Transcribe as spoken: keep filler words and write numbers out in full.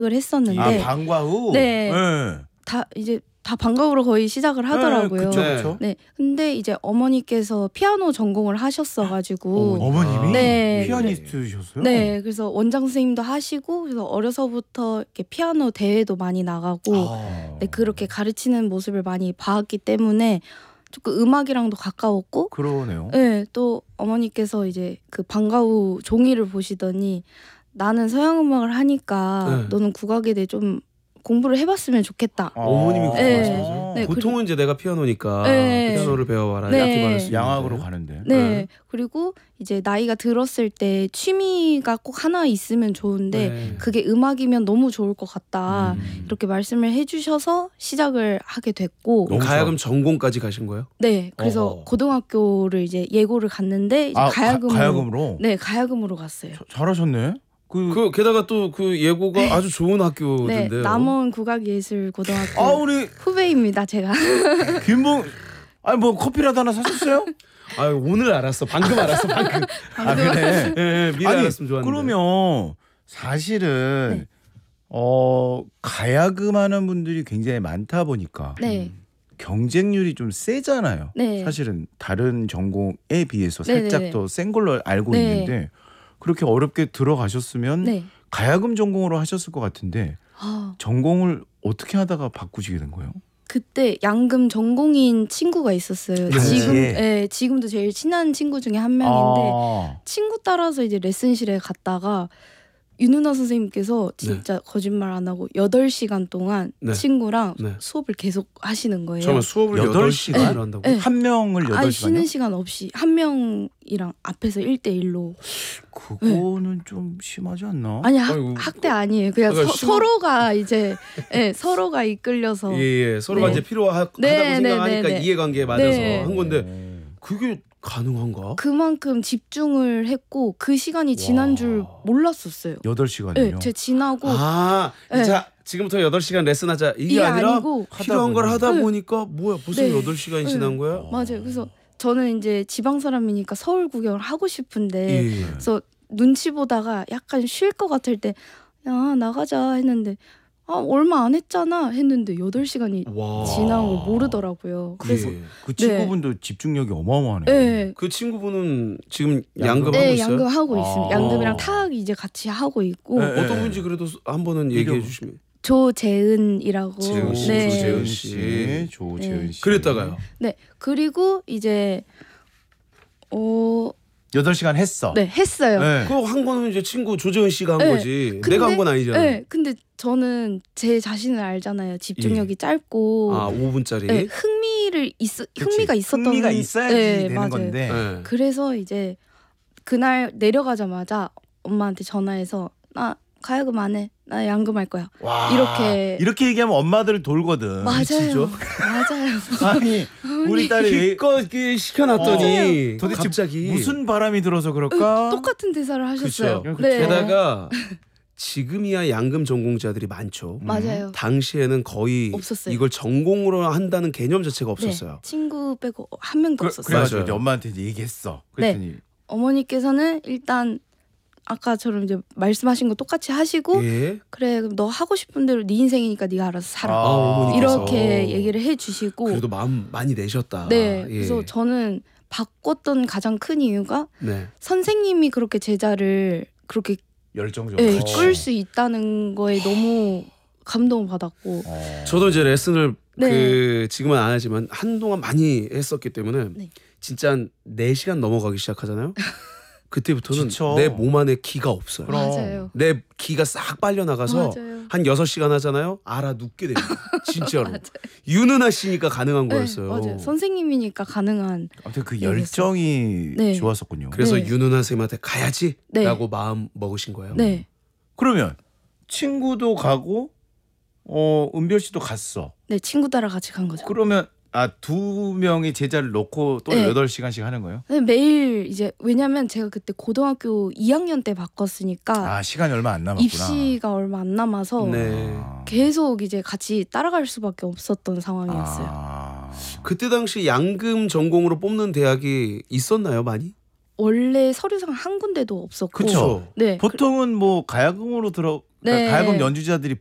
했었는데 아 방과 후? 네. 네. 다 이제 다 방과후로 거의 시작을 하더라고요. 네, 그쵸, 그쵸. 네. 근데 이제 어머니께서 피아노 전공을 하셨어가지고 어머님이 네. 피아니스트셨어요? 네. 그래서 원장 선생님도 하시고 그래서 어려서부터 이렇게 피아노 대회도 많이 나가고 아. 네, 그렇게 가르치는 모습을 많이 봐왔기 때문에 조금 음악이랑도 가까웠고 그러네요. 네. 또 어머니께서 이제 그 방과후 종이를 보시더니 나는 서양 음악을 하니까 네. 너는 국악에 대해 좀 공부를 해봤으면 좋겠다. 아. 어머님이 그렇게 네. 말씀하세요? 네, 보통은 이제 내가 피아노니까 네. 피아노를 배워봐라 네. 이렇게 말씀. 양악으로 가는데. 네. 네. 그리고 이제 나이가 들었을 때 취미가 꼭 하나 있으면 좋은데 네. 그게 음악이면 너무 좋을 것 같다. 음. 이렇게 말씀을 해주셔서 시작을 하게 됐고 너무 가야금 전공까지 가신 거예요? 네. 그래서 어허. 고등학교를 이제 예고를 갔는데 이제 아, 가야금으로, 가, 가야금으로? 네, 가야금으로 갔어요. 자, 잘하셨네. 그, 그 게다가 또 그 예고가 아주 좋은 네, 학교던데요. 남원 국악예술고등학교 아 우리 후배입니다, 제가. 김봉 아니 뭐 커피라도 하나 사셨어요? 아 오늘 알았어. 방금 알았어. 방금. 아 그래. 예, 예, 미리 아니, 알았으면 좋았는데. 그러면 사실은 네. 어 가야금 하는 분들이 굉장히 많다 보니까 네. 경쟁률이 좀 세잖아요. 네. 사실은 다른 전공에 비해서 네네네. 살짝 더 센 걸로 알고 네. 있는데 그렇게 어렵게 들어가셨으면 네. 가야금 전공으로 하셨을 것 같은데 아, 전공을 어떻게 하다가 바꾸시게 된 거예요? 그때 양금 전공인 친구가 있었어요. 네. 지금, 예. 예, 지금도 제일 친한 친구 중에 한 명인데 아. 친구 따라서 이제 레슨실에 갔다가 윤은아 선생님께서 진짜 거짓말 안 하고 여덟 시간 동안 네. 친구랑 네. 수업을 계속 하시는 거예요. 정말 수업을 여덟 여덟 시간? 시간을 한다고? 네. 한 명을 아예 여덟 쉬는 시간이요? 시간 없이 한 명이랑 앞에서 일 대일로. 그거는 좀 심하지 않나? 아니 학, 아이고, 학대 아니에요. 그냥 그러니까 서, 심한- 서로가 이제 예, 서로가 이끌려서 예, 예. 서로가 네. 이제 필요하다고 네, 생각하니까 네, 네, 네. 이해관계에 맞아서 네. 한 건데 음. 그게 가능한가? 그만큼 집중을 했고 그 시간이 지난 와. 줄 몰랐었어요. 여덟 시간이요? 네, 제가 지나고 아, 네. 자 지금부터 여덟 시간 레슨하자 이게, 이게 아니라 아니고 필요한 걸 하다 네. 보니까 뭐야 벌써 네. 여덟 시간이 네. 지난 거야? 맞아요. 그래서 저는 이제 지방 사람이니까 서울 구경을 하고 싶은데 예. 그래서 눈치 보다가 약간 쉴 것 같을 때 야 나가자 했는데 아 얼마 안 했잖아 했는데 여덟 시간이 와. 지난 걸 모르더라고요. 그래서 예. 그 친구분도 집중력이 어마어마하네요. 네, 그 친구분은 지금 양금? 양금 하고 네 있어요? 양금 하고 아. 있습니다. 양금이랑 타악 이제 같이 하고 있고 네. 어떤 분인지 그래도 한 번은 얘기해 이름. 주시면. 조재은이라고. 재은 씨, 네. 조재은 씨, 조재은 네. 씨. 그랬다가요. 네 그리고 이제 어 여덟 시간 했어. 네 했어요. 네. 그거 한 거는 이제 친구 조재은 씨가 한 네. 거지. 근데- 내가 한 건 아니잖아. 네, 근데 저는 제 자신을 알잖아요. 집중력이 짧고 아 오 분짜리. 네, 흥미를 있 흥미가 있었던 흥미가 있어야지 네, 되는 맞아요. 건데. 네. 그래서 이제 그날 내려가자마자 엄마한테 전화해서 나 가야금 안 해. 나 양금할 거야. 와, 이렇게- 이렇게 얘기하면 엄마들 돌거든. 맞아요. 진짜? 맞아요. 아니 우리 딸이 기껏 그 시켜놨더니 어, 도대체 갑자기 무슨 바람이 들어서 그럴까? 똑같은 대사를 하셨어요. 그쵸. 네. 게다가 지금이야 양금 전공자들이 많죠. 맞아요. 당시에는 거의 없었어요. 이걸 전공으로 한다는 개념 자체가 없었어요. 네, 친구 빼고 한 명도 그, 없었어요. 그래가지고 맞아요. 이제 엄마한테 이제 얘기했어. 그랬더니 어머니께서는 일단 아까처럼 이제 말씀하신 거 똑같이 하시고 예. 그래 그럼 너 하고 싶은 대로 네 인생이니까 네가 알아서 살아. 아, 어머니께서. 이렇게 얘기를 해주시고 그래도 마음 많이 내셨다. 네 예. 그래서 저는 바꿨던 가장 큰 이유가 네. 선생님이 그렇게 제자를 그렇게 열정적으로. 예, 이끌 수 있다는 거에 너무 감동을 받았고 어. 저도 이제 레슨을 네. 그 지금은 안 하지만 한동안 많이 했었기 때문에 네. 진짜 한 네 시간 넘어가기 시작하잖아요. 그때부터는 지쳐. 내 몸 안에 기가 없어요. 그럼. 맞아요. 내 기가 싹 빨려 나가서 맞아요. 한 여섯 시간 하잖아요. 알아 눕게 됩니다. 진짜로. 윤은아 씨니까 가능한 네, 거였어요. 맞아요. 선생님이니까 가능한 아무튼 그 얘기했어요. 열정이 네. 좋았었군요. 그래서 네. 윤은아 선생님한테 가야지라고 네. 마음 먹으신 거예요. 네. 그러면 친구도 가고 어 은별 씨도 갔어. 네 친구 따라 같이 간 거죠. 그러면 아 두 명의 제자를 놓고 또 네. 여덟 시간씩 하는 거예요? 네, 매일 이제 왜냐면 제가 그때 고등학교 이 학년 때 바꿨으니까 아 시간이 얼마 안 남았구나. 입시가 얼마 안 남아서 네. 아. 계속 이제 같이 따라갈 수밖에 없었던 상황이었어요. 아. 그때 당시 양금 전공으로 뽑는 대학이 있었나요, 많이? 원래 서류상 한 군데도 없었고. 그쵸. 네. 보통은 뭐 가야금으로 들어 네. 가야금 연주자들이